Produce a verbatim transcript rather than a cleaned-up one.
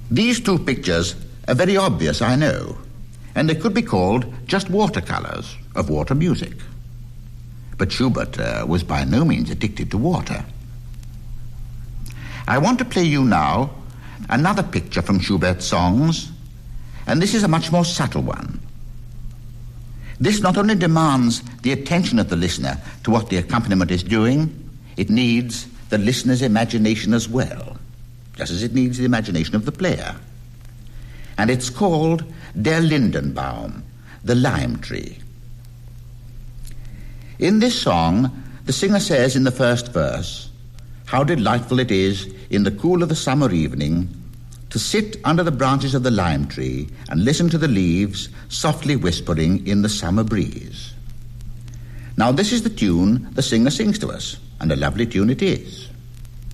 These two pictures are very obvious, I know, and they could be called just watercolors of water music. But Schubert uh, was by no means addicted to water. I want to play you now another picture from Schubert's songs, and this is a much more subtle one. This not only demands the attention of the listener to what the accompaniment is doing, it needs the listener's imagination as well, just as it needs the imagination of the player. And it's called Der Lindenbaum, the lime tree. In this song, the singer says in the first verse, how delightful it is in the cool of the summer evening to sit under the branches of the lime tree and listen to the leaves softly whispering in the summer breeze. Now, this is the tune the singer sings to us, and a lovely tune it is.